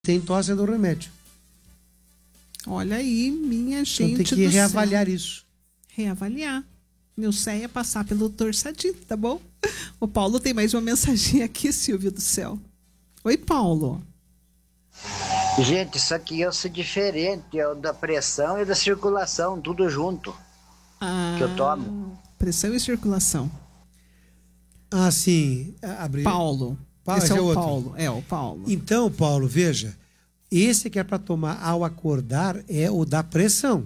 tem tosse do remédio. Olha aí, minha gente. Então tem que reavaliar isso. Reavaliar. Nilceia passar pelo Dr. Sadi, tá bom? O Paulo tem mais uma mensagem aqui, Silvio do céu. Oi, Paulo. Gente, isso aqui é diferente, é o da pressão e da circulação, tudo junto. Que eu tomo. Pressão e circulação. Ah, sim. Paulo. Esse é o Paulo. É, o Paulo. Então, Paulo, veja. Esse que é para tomar ao acordar é o da pressão.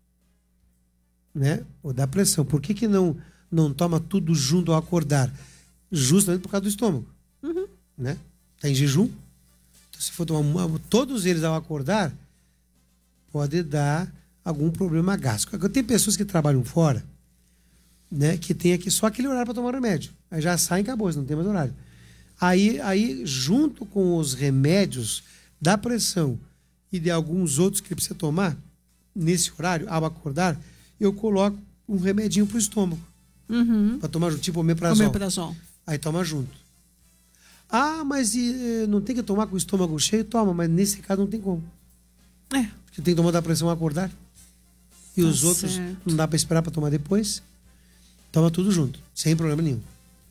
Né? O da pressão. Por que não toma tudo junto ao acordar? Justamente por causa do estômago. Uhum. Né? Tá em jejum. Então, se for tomar todos eles ao acordar, pode dar algum problema gástrico. Tem pessoas que trabalham fora, né, que tem aqui só aquele horário para tomar remédio. Aí já sai e acabou, não tem mais horário. Aí, junto com os remédios da pressão e de alguns outros que precisa tomar, nesse horário, ao acordar, eu coloco um remedinho pro estômago. Uhum. Para tomar junto, tipo omeprazol. Omeprazol. Aí toma junto. Ah, mas não tem que tomar com o estômago cheio? Toma, mas nesse caso não tem como. Porque tem que tomar da pressão ao acordar. E os outros não dá para esperar para tomar depois. Toma tudo junto, sem problema nenhum.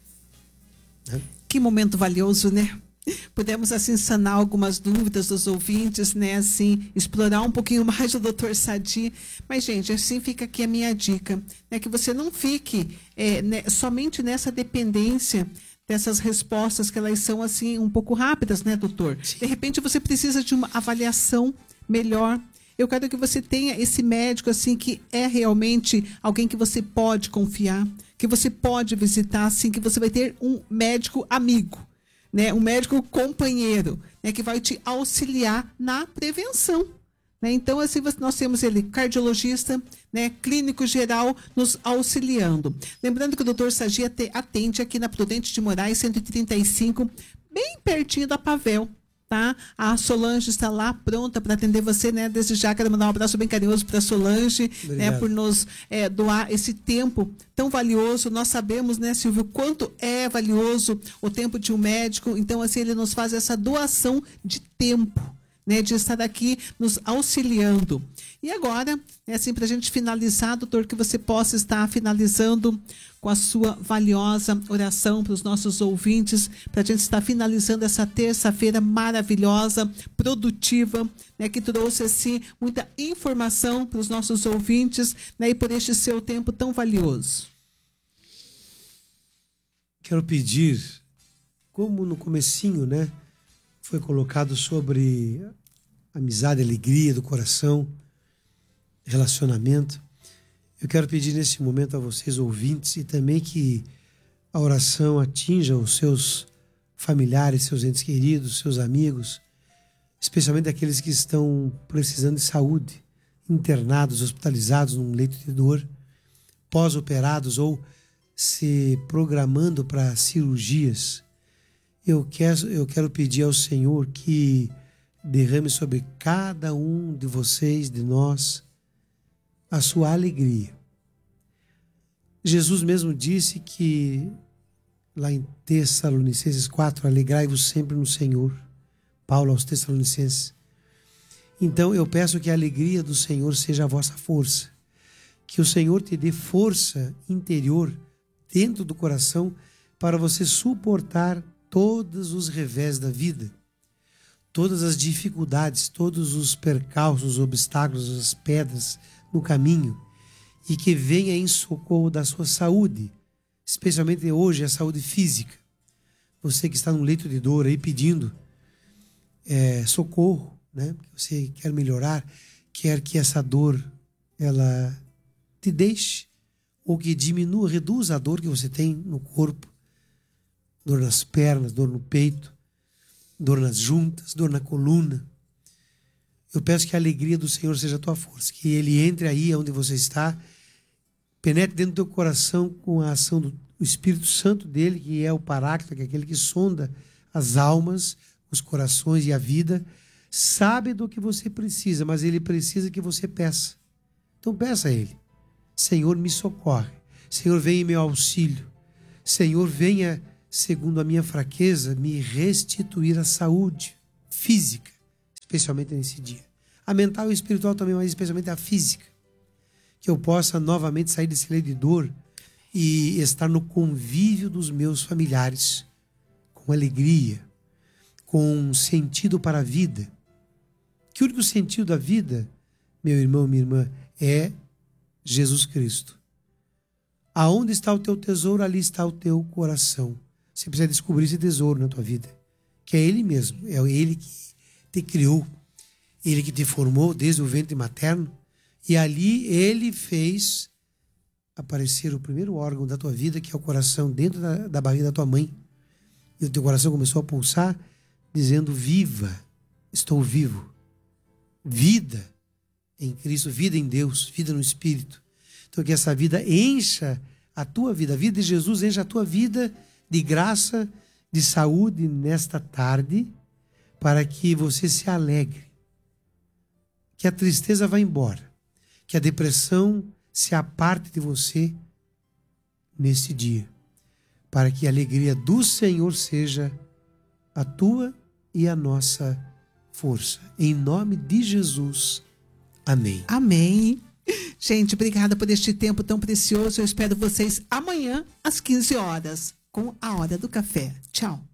Né? Que momento valioso, né? Pudemos, assim, sanar algumas dúvidas dos ouvintes, né? Assim, explorar um pouquinho mais o Dr. Sadi. Mas, gente, assim fica aqui a minha dica, né? Que você não fique somente nessa dependência dessas respostas, que elas são, assim, um pouco rápidas, né, doutor? Sim. De repente, você precisa de uma avaliação melhor. Eu quero que você tenha esse médico, assim, que é realmente alguém que você pode confiar, que você pode visitar, assim, que você vai ter um médico amigo, né? Um médico companheiro, né? Que vai te auxiliar na prevenção. Né? Então, assim, nós temos ele, cardiologista, né? Clínico geral, nos auxiliando. Lembrando que o Dr. Sadi atende aqui na Prudente de Moraes, 135, bem pertinho da Pavel. Tá? A Solange está lá pronta para atender você, né? Desde já quero mandar um abraço bem carinhoso para a Solange, né? Por nos doar esse tempo tão valioso. Nós sabemos, né, Silvio, quanto é valioso o tempo de um médico. Então, assim, ele nos faz essa doação de tempo, né? De estar aqui nos auxiliando. E agora, assim, para a gente finalizar, doutor, que você possa estar finalizando com a sua valiosa oração para os nossos ouvintes, para a gente estar finalizando essa terça-feira maravilhosa, produtiva, né, que trouxe, assim, muita informação para os nossos ouvintes, né, e por este seu tempo tão valioso. Quero pedir, como no comecinho, né, foi colocado sobre amizade, alegria do coração, relacionamento. Eu quero pedir nesse momento a vocês, ouvintes, e também que a oração atinja os seus familiares, seus entes queridos, seus amigos, especialmente aqueles que estão precisando de saúde, internados, hospitalizados num leito de dor, pós-operados ou se programando para cirurgias. Eu quero pedir ao Senhor que derrame sobre cada um de vocês, de nós, a sua alegria. Jesus mesmo disse que, lá em Tessalonicenses 4, alegrai-vos sempre no Senhor. Paulo aos Tessalonicenses. Então eu peço que a alegria do Senhor seja a vossa força. Que o Senhor te dê força interior dentro do coração para você suportar todos os revés da vida, todas as dificuldades, todos os percalços, os obstáculos, as pedras no caminho, e que venha em socorro da sua saúde, especialmente hoje a saúde física. Você que está num leito de dor aí pedindo socorro, né? Você quer melhorar, quer que essa dor ela te deixe, ou que diminua, reduza a dor que você tem no corpo, dor nas pernas, dor no peito, dor nas juntas, dor na coluna. Eu peço que a alegria do Senhor seja a tua força, que Ele entre aí onde você está, penetre dentro do teu coração com a ação do Espírito Santo dele, que é o Paráclito, que é aquele que sonda as almas, os corações e a vida, sabe do que você precisa, mas Ele precisa que você peça. Então peça a Ele: Senhor, me socorre. Senhor, venha em meu auxílio. Senhor, venha, segundo a minha fraqueza, me restituir a saúde física, especialmente nesse dia. A mental e a espiritual também, mas especialmente a física. Que eu possa novamente sair desse leito de dor e estar no convívio dos meus familiares, com alegria, com sentido para a vida. Que o único sentido da vida, meu irmão, minha irmã, é Jesus Cristo. Aonde está o teu tesouro, ali está o teu coração. Você precisa descobrir esse tesouro na tua vida, que é Ele mesmo, é Ele que te criou, Ele que te formou desde o ventre materno, e ali Ele fez aparecer o primeiro órgão da tua vida, que é o coração, dentro da barriga da tua mãe. E o teu coração começou a pulsar, dizendo: viva, estou vivo. Vida em Cristo, vida em Deus, vida no Espírito. Então que essa vida encha a tua vida, a vida de Jesus encha a tua vida de graça, de saúde nesta tarde, para que você se alegre, que a tristeza vá embora, que a depressão se aparte de você neste dia, para que a alegria do Senhor seja a tua e a nossa força. Em nome de Jesus. Amém. Amém. Gente, obrigada por este tempo tão precioso. Eu espero vocês amanhã às 15 horas com a Hora do Café. Tchau.